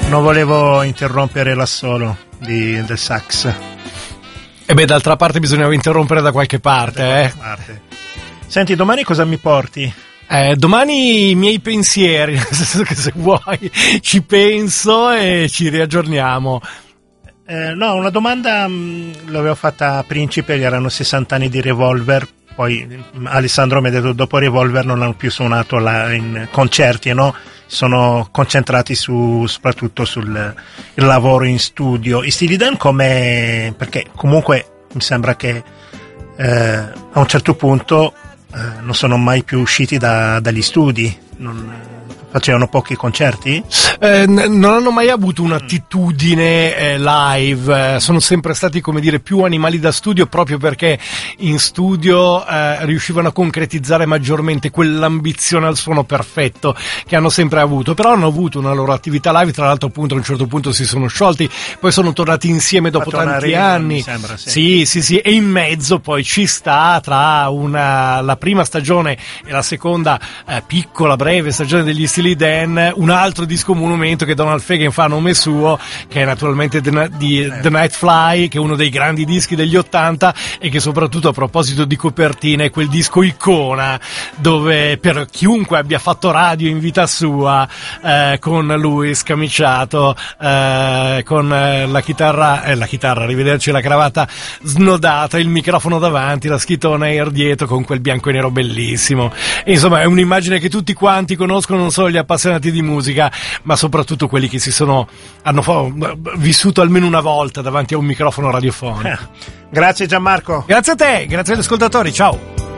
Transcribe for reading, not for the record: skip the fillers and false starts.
Non volevo interrompere l'assolo del sax. E beh, d'altra parte bisognava interrompere da qualche parte, Senti, domani cosa mi porti? Domani i miei pensieri, nel senso che se vuoi ci penso e ci riaggiorniamo. No, una domanda l'avevo fatta a Principe, gli erano 60 anni di Revolver, poi Alessandro mi ha detto dopo Revolver non hanno più suonato in concerti, no? Sono concentrati soprattutto sul il lavoro in studio. I Steely Dan come, perché comunque mi sembra che a un certo punto non sono mai più usciti dagli studi, facevano pochi concerti? Non hanno mai avuto un'attitudine live, sono sempre stati, come dire, più animali da studio, proprio perché in studio riuscivano a concretizzare maggiormente quell'ambizione al suono perfetto che hanno sempre avuto. Però hanno avuto una loro attività live, tra l'altro appunto a un certo punto si sono sciolti, poi sono tornati insieme dopo tanti anni. Mi sembra, sì, e in mezzo poi ci sta, tra la prima stagione e la seconda piccola, breve stagione degli Steely Dan, un altro disco monumento che Donald Fagen fa a nome suo, che è naturalmente The Night Fly, che è uno dei grandi dischi degli '80 e che soprattutto, a proposito di copertina, è quel disco icona dove, per chiunque abbia fatto radio in vita sua, con lui scamiciato, con la chitarra, arrivederci, la cravatta snodata, il microfono davanti, la scritto on air dietro con quel bianco e nero bellissimo. E insomma è un'immagine che tutti quanti conoscono, non solo gli appassionati di musica, ma soprattutto quelli che hanno vissuto almeno una volta davanti a un microfono radiofonico. Grazie Gianmarco. Grazie a te, grazie agli ascoltatori, ciao.